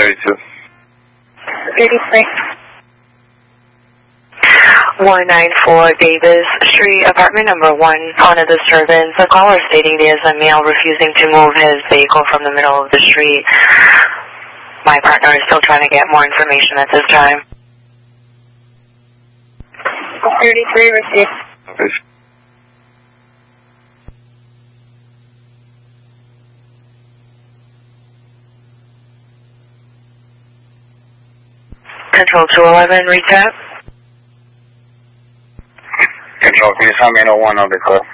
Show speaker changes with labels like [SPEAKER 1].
[SPEAKER 1] 32.
[SPEAKER 2] 33.
[SPEAKER 3] 194 Davis Street, apartment number 1, on a disturbance. A caller stating there's a male refusing to move his vehicle from the middle of the street. My partner is still trying to get more information at this time.
[SPEAKER 2] 33 received.
[SPEAKER 1] Okay.
[SPEAKER 3] Control 211, recap.
[SPEAKER 1] Control, can you tell me 01 on the call?